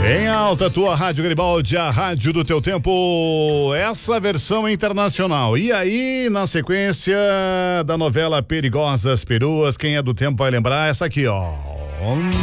Em alta, tua Rádio Garibaldi, a rádio do teu tempo, essa versão internacional. E aí, na sequência da novela Perigosas Peruas, quem é do tempo vai lembrar essa aqui, ó.